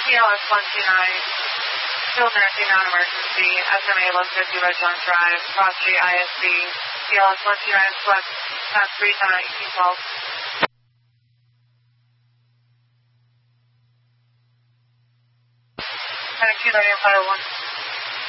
TLS 129, field nursing non-emergency, SMA 150 Red John Drive, Cross Street ISD, TLS 129 Flex, Pass 3 Time 1812. Connect 2 Fire 1.